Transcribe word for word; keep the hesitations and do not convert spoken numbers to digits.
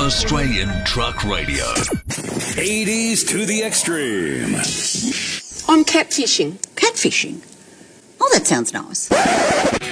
Australian Truck Radio. eighties to the extreme. I'm catfishing. Catfishing? Oh, that sounds nice.